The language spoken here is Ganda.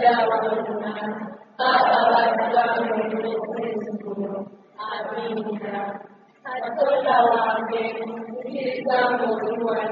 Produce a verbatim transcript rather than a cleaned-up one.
abadala bababadda mu Amina. Katonda wange, nzikiriza ng'oli wano.